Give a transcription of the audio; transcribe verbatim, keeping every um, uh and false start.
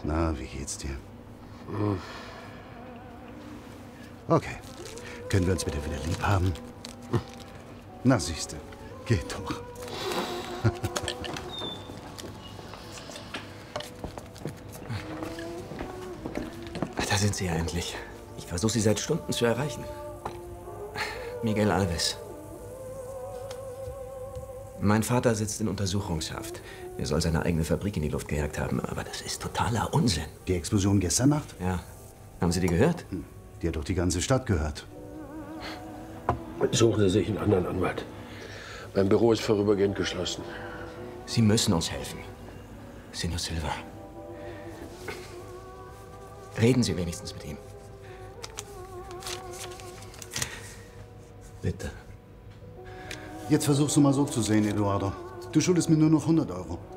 Na, wie geht's dir? Hm. Okay. Können wir uns bitte wieder lieb haben? Na, siehste. Geht doch. Da sind Sie ja endlich. Ich versuche Sie seit Stunden zu erreichen. Miguel Alves. Mein Vater sitzt in Untersuchungshaft. Er soll seine eigene Fabrik in die Luft gejagt haben, aber das ist totaler Unsinn. Die Explosion gestern Nacht? Ja. Haben Sie die gehört? Hm. Die hat doch die ganze Stadt gehört. Suchen Sie sich einen anderen Anwalt. Mein Büro ist vorübergehend geschlossen. Sie müssen uns helfen. Senor Silva. Reden Sie wenigstens mit ihm. Bitte. Jetzt versuchst du mal so zu sehen, Eduardo. Du schuldest mir nur noch hundert Euro.